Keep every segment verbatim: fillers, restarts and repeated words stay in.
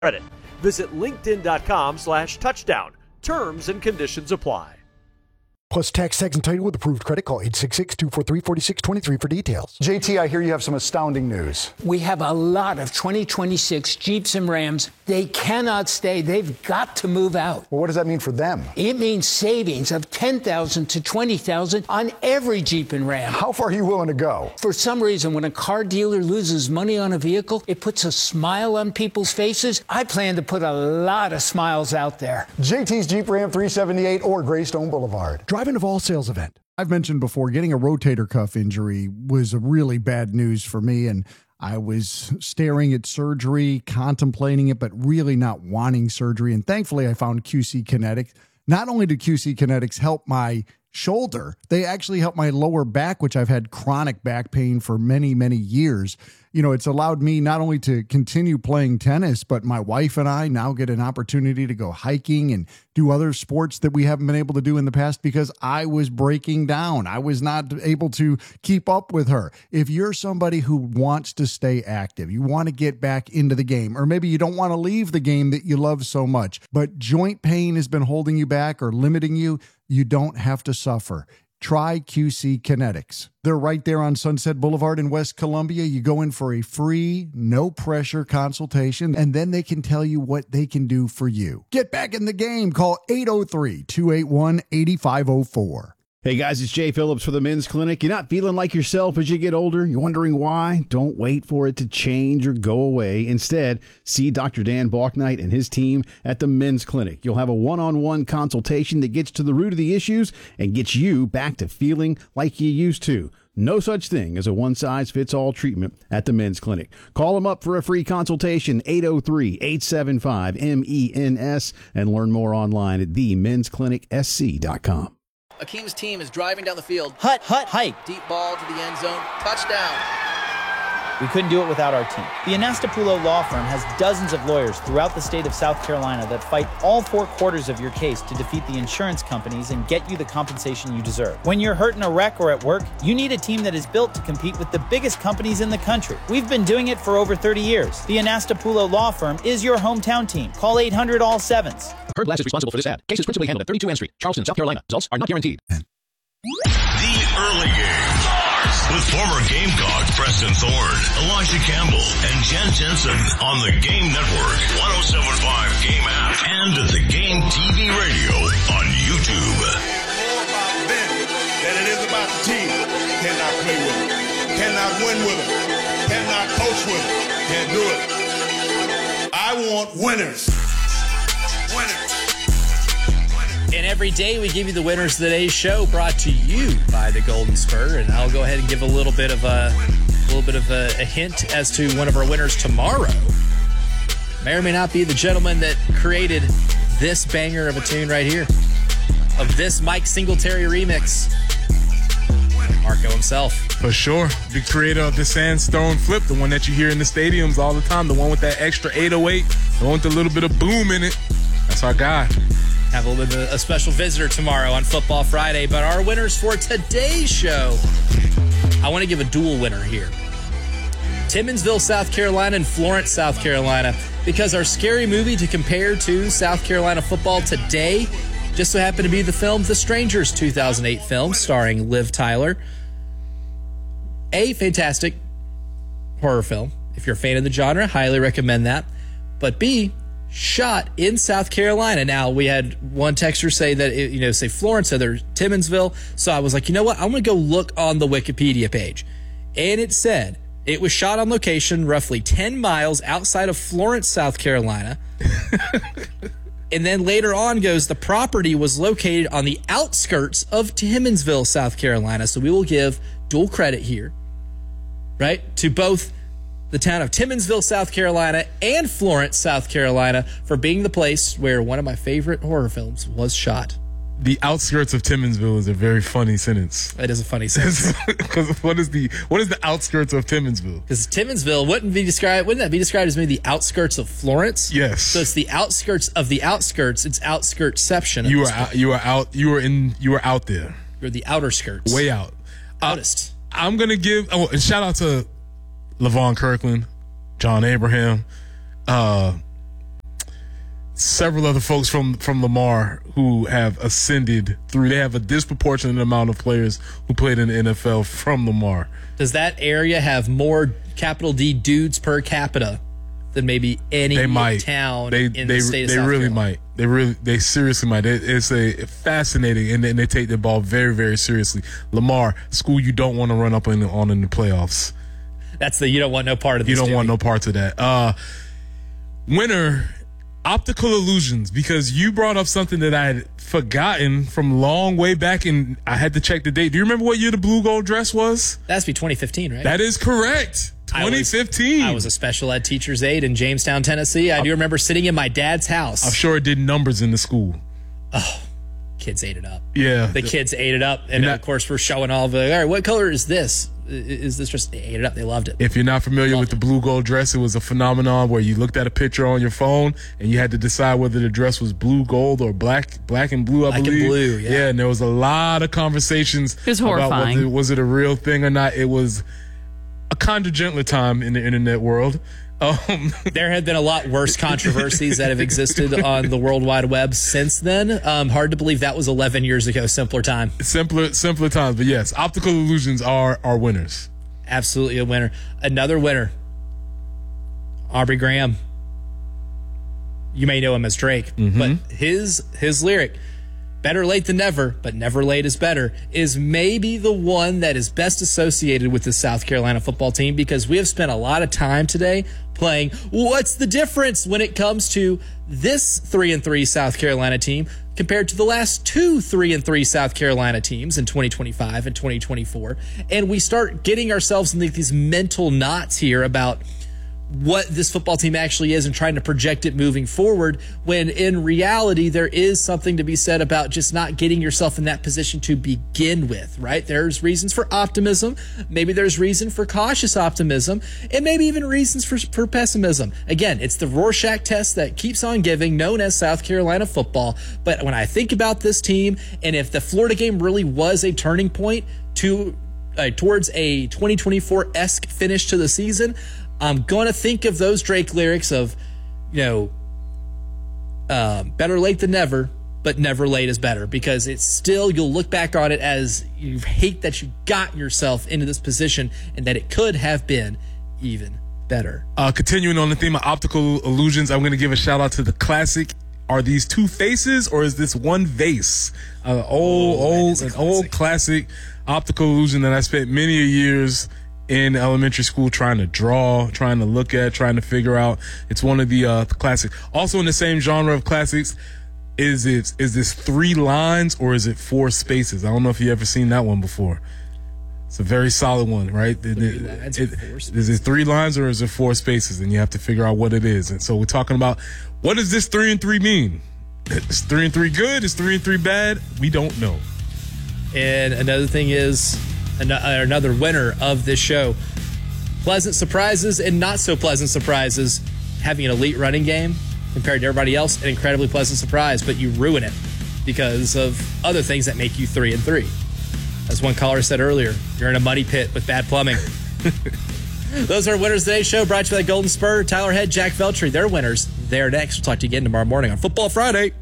credit. Visit linkedin.com slash touchdown. Terms and conditions apply. Plus tax, tax, and title with approved credit. Call eight six six, two four three, four six two three for details. J T, I hear you have some astounding news. We have a lot of twenty twenty-six Jeeps and Rams. They cannot stay. They've got to move out. Well, what does that mean for them? It means savings of ten thousand dollars to twenty thousand dollars on every Jeep and Ram. How far are you willing to go? For some reason, when a car dealer loses money on a vehicle, it puts a smile on people's faces. I plan to put a lot of smiles out there. J T's Jeep Ram three seventy-eight or Greystone Boulevard. Drive-in of all sales event. I've mentioned before, getting a rotator cuff injury was a really bad news for me, and I was staring at surgery, contemplating it, but really not wanting surgery. And thankfully, I found Q C Kinetics. Not only did Q C Kinetics help my shoulder, they actually helped my lower back, which I've had chronic back pain for many, many years. You know, it's allowed me not only to continue playing tennis, but my wife and I now get an opportunity to go hiking and do other sports that we haven't been able to do in the past because I was breaking down. I was not able to keep up with her. If you're somebody who wants to stay active, you want to get back into the game, or maybe you don't want to leave the game that you love so much, but joint pain has been holding you back or limiting you, you don't have to suffer. Try Q C Kinetics. They're right there on Sunset Boulevard in West Columbia. You go in for a free, no-pressure consultation, and then they can tell you what they can do for you. Get back in the game. Call eight oh three, two eight one, eight five oh four. Hey guys, it's Jay Phillips for the Men's Clinic. You're not feeling like yourself as you get older? You're wondering why? Don't wait for it to change or go away. Instead, see Doctor Dan Balknight and his team at the Men's Clinic. You'll have a one-on-one consultation that gets to the root of the issues and gets you back to feeling like you used to. No such thing as a one-size-fits-all treatment at the Men's Clinic. Call them up for a free consultation, eight oh three, eight seven five, M E N S, and learn more online at the mens clinic s c dot com. Akeem's team is driving down the field. Hut, hut, hike. Deep ball to the end zone. Touchdown. We couldn't do it without our team. The Anastapulo Law Firm has dozens of lawyers throughout the state of South Carolina that fight all four quarters of your case to defeat the insurance companies and get you the compensation you deserve. When you're hurt in a wreck or at work, you need a team that is built to compete with the biggest companies in the country. We've been doing it for over thirty years. The Anastapulo Law Firm is your hometown team. Call eight hundred all sevens. Heard Glass is responsible for this ad. Case is principally handled at thirty-two N Street, Charleston, South Carolina. Results are not guaranteed. The Early Game with former Gamecock Preston Thorne, Elijah Campbell, and Jen Jensen on the Game Network, one oh seven point five Game app, and at the Game T V radio on YouTube. More about them than it is about the team. Cannot play with them. Cannot win with them. Cannot coach with them. Can't do it. I want winners. Winners. And every day we give you the Winners of the Day show, brought to you by the Golden Spur. And I'll go ahead and give a little bit of a, a little bit of a, a hint as to one of our winners tomorrow. May or may not be the gentleman that created this banger of a tune right here, of this Mike Singletary remix. Marco himself. For sure. The creator of the Sandstone Flip, the one that you hear in the stadiums all the time, the one with that extra eight oh eight, the one with a little bit of boom in it. That's our guy. Have a little bit of a special visitor tomorrow on Football Friday. But our winners for today's show, I want to give a dual winner here. Timmonsville, South Carolina, and Florence, South Carolina, because our scary movie to compare to South Carolina football today just so happened to be the film The Strangers, two thousand eight film starring Liv Tyler. A fantastic horror film. If you're a fan of the genre, highly recommend that. But B, shot in South Carolina. Now, we had one texter say that, it, you know, say Florence, other Timmonsville. So I was like, you know what? I'm going to go look on the Wikipedia page. And it said it was shot on location roughly ten miles outside of Florence, South Carolina. And then later on goes, the property was located on the outskirts of Timmonsville, South Carolina. So we will give dual credit here, right, to both the town of Timmonsville, South Carolina, and Florence, South Carolina, for being the place where one of my favorite horror films was shot. The outskirts of Timmonsville is a very funny sentence. It is a funny sentence. Because what is the what is the outskirts of Timmonsville? Because Timmonsville wouldn't be described. Wouldn't that be described as maybe the outskirts of Florence? Yes. So it's the outskirts of the outskirts. It's outskirtception. You are out, you are out. You are in. You are out there. You're the outer skirts. Way out. Outest. Uh, I'm gonna give. Oh, and shout out to LaVon Kirkland, John Abraham. Uh, several other folks from, from Lamar who have ascended through. They have a disproportionate amount of players who played in the N F L from Lamar. Does that area have more capital D dudes per capita than maybe any they might. town they, in they, the state of they South really Carolina? might. They really, they seriously might. It, it's a fascinating, and, and they take the ball very, very seriously. Lamar, school you don't want to run up on, on in the playoffs. That's the you don't want no part of this. You don't do want you? no parts of that. Uh, winner, optical illusions, because you brought up something that I had forgotten from long way back, and I had to check the date. Do you remember what year the blue gold dress was? That's be twenty fifteen, right? That is correct. twenty fifteen. I was, I was a special ed teacher's aide in Jamestown, Tennessee. I do remember sitting in my dad's house. I'm sure it did numbers in the school. Oh, kids ate it up. Yeah. The kids ate it up. And, not, of course, we're showing all the, all right, what color is this? Is this just, they ate it up. They loved it. If you're not familiar with the blue gold dress, it was a phenomenon where you looked at a picture on your phone and you had to decide whether the dress was blue gold or black black and blue, I black believe. and blue, yeah. Yeah, and there was a lot of conversations it was about horrifying. whether, was it a real thing or not. It was a kind of gentler time in the internet world. Um, there have been a lot worse controversies that have existed on the World Wide Web since then. Um, hard to believe that was eleven years ago. Simpler time. Simpler, simpler times. But yes, optical illusions are are winners. Absolutely a winner. Another winner, Aubrey Graham. You may know him as Drake, mm-hmm. but his his lyric, "Better late than never, but never late is better," is maybe the one that is best associated with the South Carolina football team, because we have spent a lot of time today playing what's the difference when it comes to this three and three South Carolina team compared to the last two three and three South Carolina teams in twenty twenty-five and twenty twenty-four. And we start getting ourselves into these mental knots here about what this football team actually is and trying to project it moving forward, when in reality there is something to be said about just not getting yourself in that position to begin with, right? There's reasons for optimism, maybe there's reason for cautious optimism, and maybe even reasons for, for pessimism. Again, it's the Rorschach test that keeps on giving, known as South Carolina football. But when I think about this team, and if the Florida game really was a turning point to uh, towards a twenty twenty-four-esque finish to the season, I'm going to think of those Drake lyrics of, you know, uh, better late than never, but never late is better, because it's still, you'll look back on it as you hate that you got yourself into this position and that it could have been even better. Uh, continuing on the theme of optical illusions, I'm going to give a shout out to the classic. Are these two faces or is this one vase? Uh, old, oh, old, an old classic optical illusion that I spent many years in elementary school trying to draw, trying to look at, trying to figure out. It's one of the uh, classics. Also in the same genre of classics, is it is this three lines or is it four spaces? I don't know if you've ever seen that one before. It's a very solid one, right? It, it, it, is it three lines or is it four spaces? And you have to figure out what it is. And so we're talking about, what does this three and three mean? Is three and three good? Is three and three bad? We don't know. And another thing is, another winner of this show, pleasant surprises and not so pleasant surprises. Having an elite running game compared to everybody else, an incredibly pleasant surprise, but you ruin it because of other things that make you three and three. As one caller said earlier, you're in a muddy pit with bad plumbing. Those are winners of today's show, brought to you by Golden Spur, Tyler Head, Jack Veltri. They're winners. They're next. We'll talk to you again tomorrow morning on Football Friday.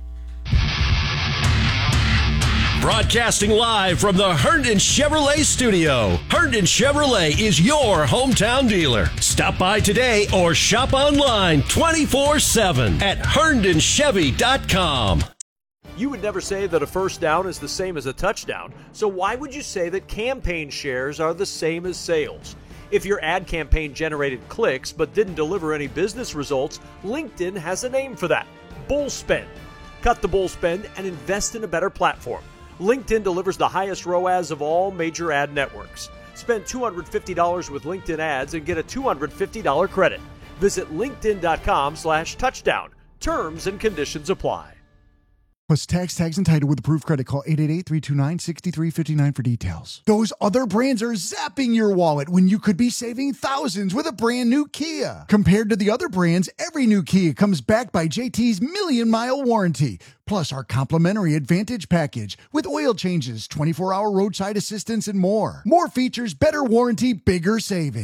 Broadcasting live from the Herndon Chevrolet studio. Herndon Chevrolet is your hometown dealer. Stop by today or shop online twenty-four seven at herndon chevy dot com. You would never say that a first down is the same as a touchdown, so why would you say that campaign shares are the same as sales? If your ad campaign generated clicks but didn't deliver any business results, LinkedIn has a name for that: bull spend. Cut the bull spend and invest in a better platform. LinkedIn delivers the highest R O A S of all major ad networks. Spend two hundred fifty dollars with LinkedIn ads and get a two hundred fifty dollars credit. Visit linkedin.com slash touchdown. Terms and conditions apply. Plus tax, tags, and title with approved credit. Call eight eight eight, three two nine, six three five nine for details. Those other brands are zapping your wallet when you could be saving thousands with a brand new Kia. Compared to the other brands, every new Kia comes backed by J T's Million Mile Warranty. Plus our complimentary Advantage package with oil changes, twenty-four hour roadside assistance, and more. More features, better warranty, bigger savings.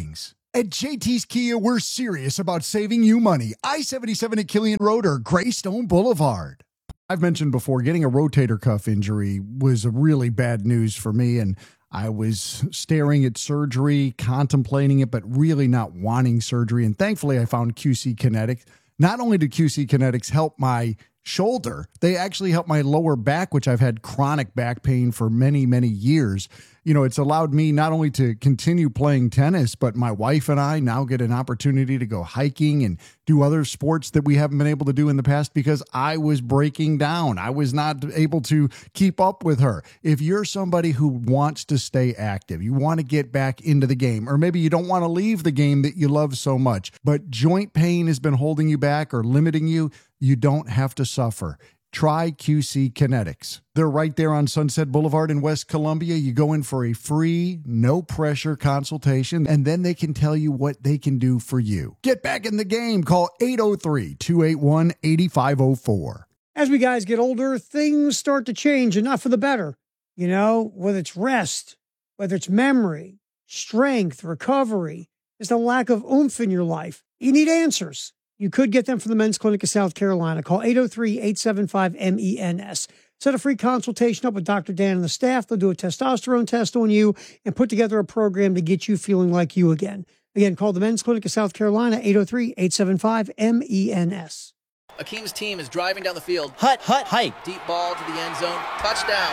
At J T's Kia, we're serious about saving you money. I seventy-seven at Killian Road or Greystone Boulevard. I've mentioned before, getting a rotator cuff injury was really bad news for me, and I was staring at surgery, contemplating it, but really not wanting surgery. And thankfully, I found Q C Kinetics. Not only did Q C Kinetics help my shoulder, they actually helped my lower back, which I've had chronic back pain for many, many years. You know, it's allowed me not only to continue playing tennis, but my wife and I now get an opportunity to go hiking and do other sports that we haven't been able to do in the past because I was breaking down. I was not able to keep up with her. If you're somebody who wants to stay active, you want to get back into the game, or maybe you don't want to leave the game that you love so much, but joint pain has been holding you back or limiting you, you don't have to suffer. Try Q C Kinetics. They're right there on Sunset Boulevard in West Columbia. You go in for a free, no-pressure consultation, and then they can tell you what they can do for you. Get back in the game. Call eight oh three, two eight one, eight five oh four. As we guys get older, things start to change, and not for the better. You know, whether it's rest, whether it's memory, strength, recovery, just a lack of oomph in your life. You need answers. You could get them from the Men's Clinic of South Carolina. Call eight oh three, eight seven five, M E N S. Set a free consultation up with Doctor Dan and the staff. They'll do a testosterone test on you and put together a program to get you feeling like you again. Again, call the Men's Clinic of South Carolina, eight oh three, eight seven five, M E N S. Akeem's team is driving down the field. Hut, hut, hike. Deep ball to the end zone. Touchdown.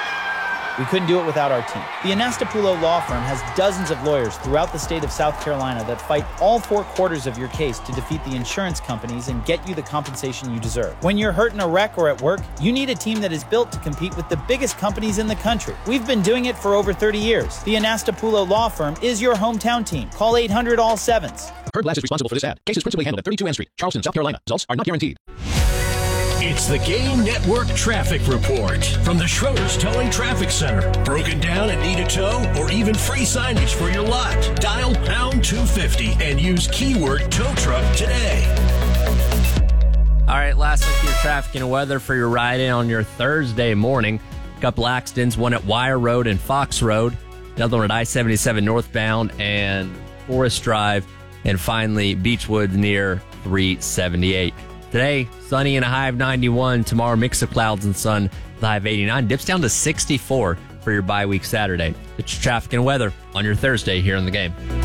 We couldn't do it without our team. The Anastapulo Law Firm has dozens of lawyers throughout the state of South Carolina that fight all four quarters of your case to defeat the insurance companies and get you the compensation you deserve. When you're hurt in a wreck or at work, you need a team that is built to compete with the biggest companies in the country. We've been doing it for over thirty years. The Anastapulo Law Firm is your hometown team. Call eight hundred all sevens. Heard Glass is responsible for this ad. Cases principally handled at thirty-two N Street, Charleston, South Carolina. Results are not guaranteed. It's the Game Network Traffic Report from the Schroeder's Towing Traffic Center. Broken down and need a tow, or even free signage for your lot? Dial pound two fifty and use keyword tow truck today. All right, last look at your traffic and weather for your ride in on your Thursday morning. A couple accidents, one at Wire Road and Fox Road, another one at I seventy-seven northbound and Forest Drive, and finally Beechwood near three seventy-eight. Today, sunny and a high of ninety-one. Tomorrow, mix of clouds and sun with a high of eighty-nine. Dips down to sixty-four for your bye week Saturday. It's your traffic and weather on your Thursday here in the Game.